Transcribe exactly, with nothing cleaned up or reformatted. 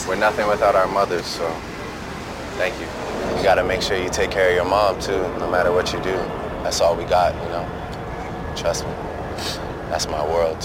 we're nothing without our mothers, so thank you. You gotta make sure you take care of your mom, too, no matter what you do. That's all we got, you know? Trust me. That's my world.